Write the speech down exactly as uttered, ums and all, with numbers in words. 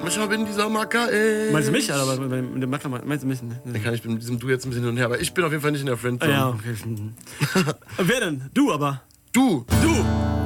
manchmal bin dieser Macker, ey. Meinst du mich, Alter? Mit dem Macker, meinst du mich? Ich kann, ich bin mit diesem Du jetzt ein bisschen hin und her, aber ich bin auf jeden Fall nicht in der Friendzone. Ja, okay. Wer denn? Du aber. Du. Du.